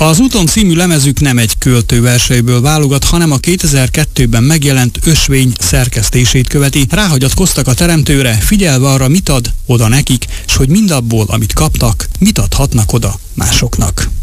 Az Utom című lemezük nem egy költőverseiből válogat, hanem a 2002-ben megjelent Ösvény szerkesztését követi. Ráhagyatkoztak a teremtőre, figyelve arra, mit ad oda nekik, s hogy mindabból, amit kapnak, mit adhatnak oda másoknak.